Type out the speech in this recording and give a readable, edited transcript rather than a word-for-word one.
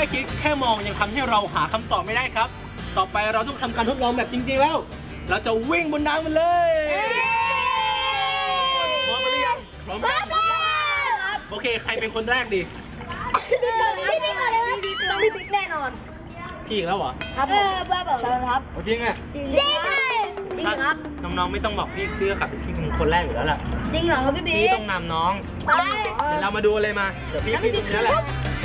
คิดแค่มองยังทำให้เราหาคำตอบไม่ได้ครับ ต่อไปเราต้องทำการทดลองแบบจริงๆแล้ว เราจะวิ่งบนน้ำมันเลยพร้อมกันหรือยังพร้อมครับโอเคใครเป็นคนแรกดีพี่ก่อนเลยต้องพี่บิ๊กแน่นอนพี่อีกแล้วเหรอครับเบอร์บอกเชิญครับจริงอ่ะจริงครับน้องๆไม่ต้องบอกพี่ก็ขับพี่เป็นคนแรกอยู่แล้วล่ะจริงเหรอครับพี่บิ๊พี่กต้องนำน้องไปเดี๋ยวเรามาดูอะไรมาเดี๋ยวพี่ตรงนี้แหละ